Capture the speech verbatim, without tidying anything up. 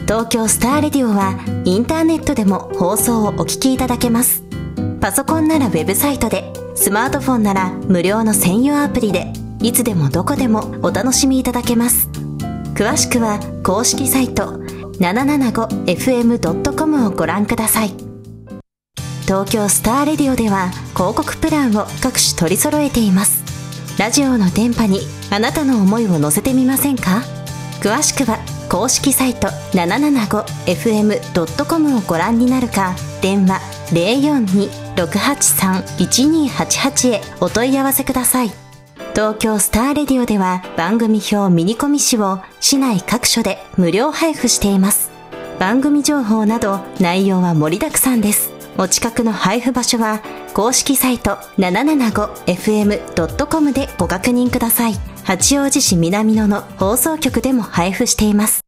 東京スターレディオはインターネットでも放送をお聞きいただけます。パソコンならウェブサイトで、スマートフォンなら無料の専用アプリで、いつでもどこでもお楽しみいただけます。詳しくは公式サイト ななななごエフエムドットコム をご覧ください。東京スターレディオでは広告プランを各種取り揃えています。ラジオの電波にあなたの思いを乗せてみませんか？詳しくは公式サイト ななななごエフエムドットコム をご覧になるか、電話 ゼロよんに ろくはちさん いちにはちはち へお問い合わせください。東京スターレディオでは番組表ミニコミ誌を市内各所で無料配布しています。番組情報など内容は盛りだくさんです。お近くの配布場所は公式サイト ななななごエフエムドットコム でご確認ください。八王子市南野の放送局でも配布しています。